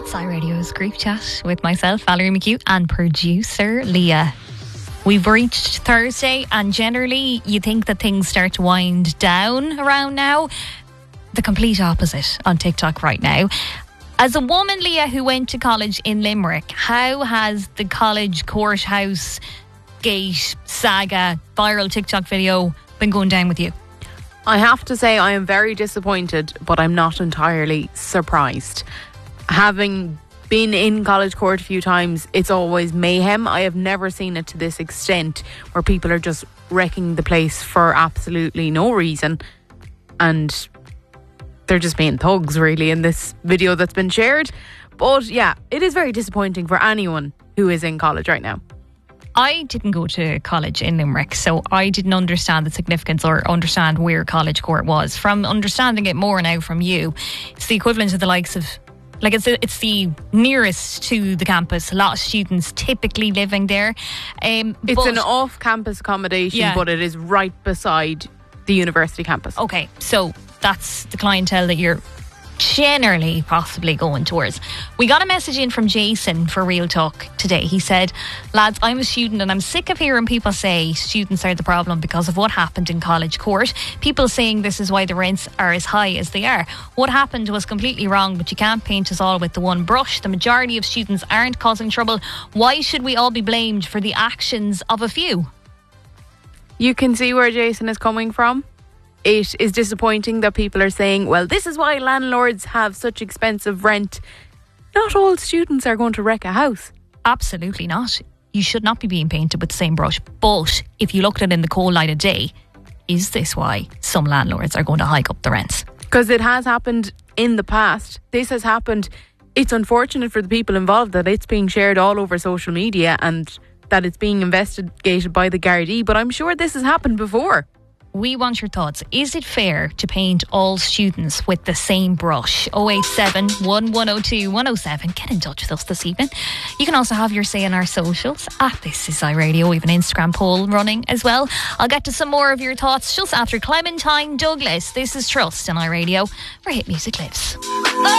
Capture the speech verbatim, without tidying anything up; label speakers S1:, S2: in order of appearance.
S1: iRadio's group chat with myself, Valerie McHugh, and producer Leah. We've reached Thursday, and generally you think that things start to wind down around now. The complete opposite on TikTok right now. As a woman, Leah, who went to college in Limerick, how has the college courthouse gate saga viral TikTok video been going down with you?
S2: I have to say I am very disappointed, but I'm not entirely surprised. Having been in college court a few times, it's always mayhem. I have never seen it to this extent where people are just wrecking the place for absolutely no reason. And they're just being thugs, really, in this video that's been shared. But yeah, it is very disappointing for anyone who is in college right now.
S1: I didn't go to college in Limerick, so I didn't understand the significance or understand where College Court was. From understanding it more now from you, it's the equivalent of the likes of, like it's it's the nearest to the campus. A lot of students typically living there. Um,
S2: it's
S1: but,
S2: an off-campus accommodation,
S1: yeah.
S2: but it is right beside the university campus.
S1: Okay, so that's the clientele that you're generally possibly going towards. We got a message in from Jason for Real Talk today. He said, lads, I'm a student and I'm sick of hearing people say students are the problem because of what happened in College Court. People saying this is why the rents are as high as they are. What happened was completely wrong, but you can't paint us all with the one brush. The majority of students aren't causing trouble. Why should we all be blamed for the actions of a few?
S2: You can see where Jason is coming from. It is disappointing that people are saying, well, this is why landlords have such expensive rent. Not all students are going to wreck a house.
S1: Absolutely not. You should not be being painted with the same brush. But if you looked at it in the cold light of day, is this why some landlords are going to hike up the rents?
S2: Because it has happened in the past. This has happened. It's unfortunate for the people involved that it's being shared all over social media and that it's being investigated by the Gardaí. But I'm sure this has happened before.
S1: We want your thoughts. Is it fair to paint all students with the same brush? oh eight seven, one one oh two, one oh seven. Get in touch with us this evening. You can also have your say on our socials at This Is iRadio. We have an Instagram poll running as well. I'll get to some more of your thoughts just after Clementine Douglas. This is Trust on iRadio, where hit music lives.